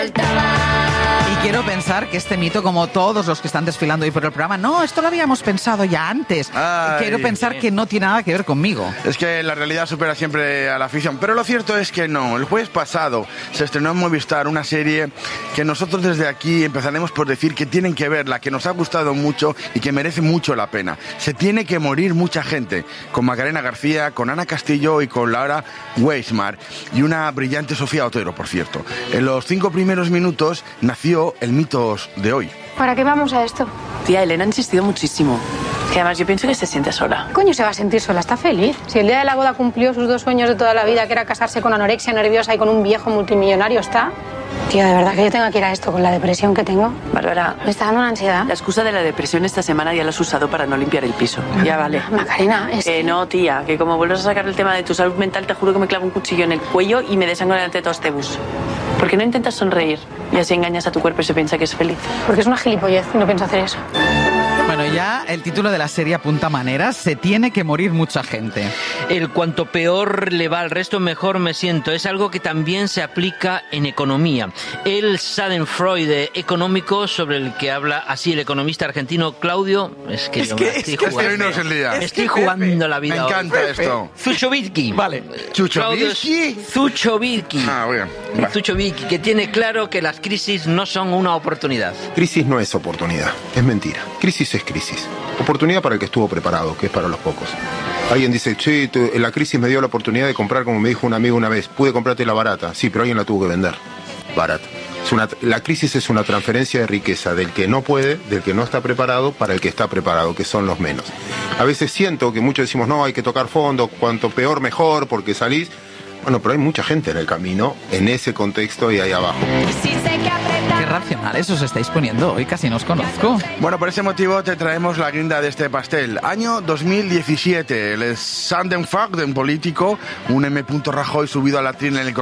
Y quiero pensar que este mito, como todos los que están desfilando hoy por el programa, no, esto lo habíamos pensado ya antes. Quiero pensar que no tiene nada que ver conmigo. Es que la realidad supera siempre a la ficción, pero lo cierto es que no. El jueves pasado se estrenó en Movistar una serie que nosotros desde aquí empezaremos por decir que tienen que verla, que nos ha gustado mucho y que merece mucho la pena. Se tiene que morir mucha gente, con Macarena García, con Ana Castillo y con Laura Weismar, y una brillante Sofía Otero, por cierto. En los 5 primeros minutos nació el mito de hoy. ¿Para qué vamos a esto? Tía, Elena ha insistido muchísimo. Que además yo pienso que se siente sola. Coño, se va a sentir sola, está feliz. Si el día de la boda cumplió sus 2 sueños de toda la vida, que era casarse con anorexia nerviosa y con un viejo multimillonario, está... Tía, de verdad que yo tengo que ir a esto con la depresión que tengo. Bárbara, me está dando una ansiedad. La excusa de la depresión esta semana ya la has usado para no limpiar el piso. Ya vale. Macarena, es... no, tía, que como vuelvas a sacar el tema de tu salud mental, te juro que me clavo un cuchillo en el cuello y me desangro delante de todo este bus. ¿Por qué no intentas sonreír y así engañas a tu cuerpo y se piensa que es feliz? Porque es una gilipollez y no pienso hacer eso. Bueno, ya el título de la serie apunta maneras. Se tiene que morir mucha gente. El cuanto peor le va al resto, mejor me siento. Es algo que también se aplica en economía. El Schadenfreude económico, sobre el que habla así el economista argentino Claudio... Estoy jugando la vida. Me encanta hoy. esto. Zuchovitsky. Vale. ¿Zuchovitsky? Zuchovitsky. Bien. Vale. Zuchovitsky, que tiene claro que las crisis no son una oportunidad. Crisis no es oportunidad, es mentira. Crisis es crisis. Oportunidad para el que estuvo preparado, que es para los pocos. Alguien dice, sí, la crisis me dio la oportunidad de comprar, como me dijo un amigo una vez, pude comprarte la barata. Sí, pero alguien la tuvo que vender. Barata. La crisis es una transferencia de riqueza del que no puede, del que no está preparado, para el que está preparado, que son los menos. A veces siento que muchos decimos, no, hay que tocar fondo, cuanto peor mejor, porque salís... Bueno, pero hay mucha gente en el camino, en ese contexto y ahí abajo. Qué racionales os estáis poniendo hoy, casi no os conozco. Bueno, por ese motivo te traemos la guinda de este pastel. Año 2017, el Schadenfreude político, un M. Rajoy subido a la trina en el